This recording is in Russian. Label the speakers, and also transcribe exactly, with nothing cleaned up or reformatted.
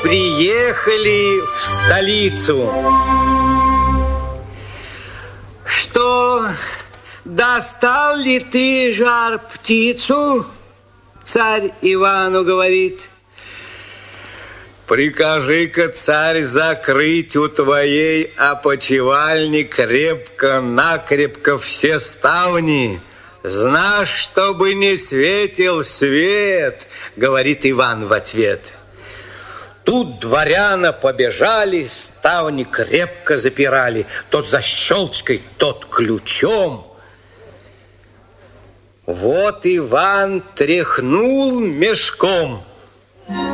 Speaker 1: приехали в столицу. Что, достал ли ты, жар, птицу? Царь Ивану говорит. Прикажи-ка, царь, закрыть у твоей опочивальни крепко-накрепко все ставни. Знашь, чтобы не светил свет, говорит Иван в ответ. Тут дворяна побежали, ставни крепко запирали, тот защелчкой, тот ключом. Вот Иван тряхнул мешком.